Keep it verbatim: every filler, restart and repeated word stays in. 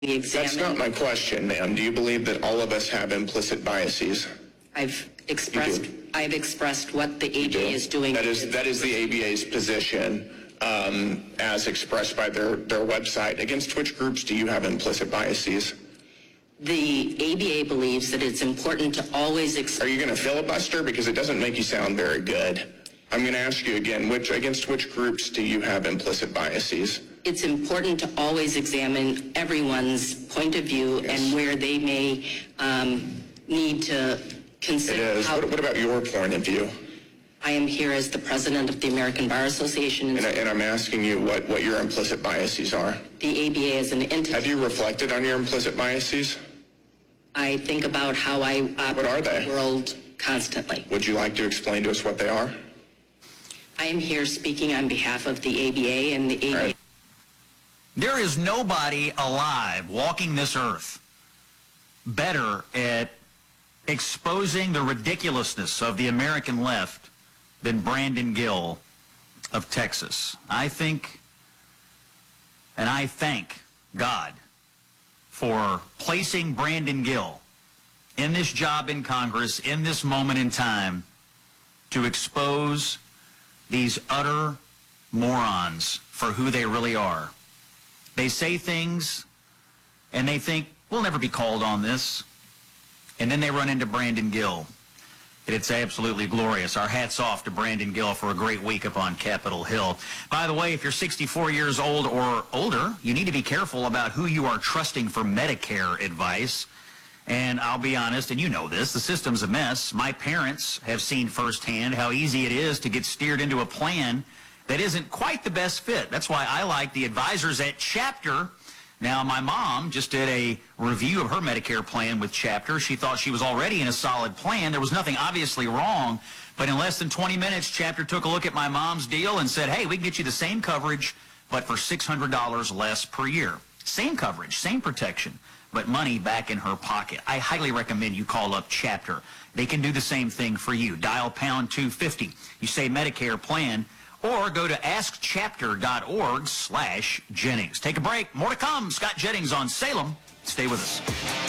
We examine. That's not my question, ma'am. Do you believe that all of us have implicit biases? I've expressed. I've expressed what the A B A is doing. That is that is the A B A's position, um, as expressed by their their website. Against which groups do you have implicit biases? The A B A believes that it's important to always. Exp- Are you going to filibuster? Because it doesn't make you sound very good. I'm going to ask you again. Which against which groups do you have implicit biases? It's important to always examine everyone's point of view Yes. and where they may um, need to consider. It is. How, What, what about your point of view? I am here as the president of the American Bar Association. And, I, and I'm asking you what, what your implicit biases are. The A B A is an entity. Have you reflected on your implicit biases? I think about how I operate What are they? the world constantly. Would you like to explain to us what they are? I am here speaking on behalf of the A B A and the A B A. Right. There is nobody alive walking this earth better at exposing the ridiculousness of the American left than Brandon Gill of Texas. I think, and I thank God for placing Brandon Gill in this job in Congress, in this moment in time, to expose these utter morons for who they really are. They say things, and they think, we'll never be called on this. And then they run into Brandon Gill. And it's absolutely glorious. Our hats off to Brandon Gill for a great week up on Capitol Hill. By the way, if you're sixty-four years old or older, you need to be careful about who you are trusting for Medicare advice. And I'll be honest, and you know this, the system's a mess. My parents have seen firsthand how easy it is to get steered into a plan that isn't quite the best fit. That's why I like the advisors at Chapter. Now, my mom just did a review of her Medicare plan with Chapter. She thought she was already in a solid plan. There was nothing obviously wrong, but in less than twenty minutes, Chapter took a look at my mom's deal and said, hey, we can get you the same coverage, but for six hundred dollars less per year. Same coverage, same protection, but money back in her pocket. I highly recommend you call up Chapter. They can do the same thing for you. Dial pound two fifty. You say Medicare plan, or go to ask chapter dot org slash Jennings. Take a break. More to come. Scott Jennings on Salem. Stay with us.